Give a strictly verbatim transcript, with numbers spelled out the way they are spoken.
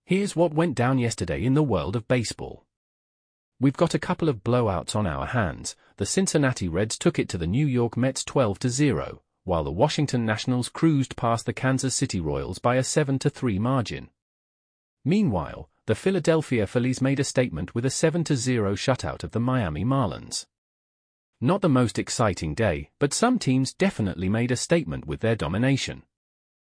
Here's what went down yesterday in the world of baseball. We've got a couple of blowouts on our hands. The Cincinnati Reds took it to the New York Mets twelve to zero, while the Washington Nationals cruised past the Kansas City Royals by a seven to three margin. Meanwhile, the Philadelphia Phillies made a statement with a seven to zero shutout of the Miami Marlins. Not the most exciting day, but some teams definitely made a statement with their domination.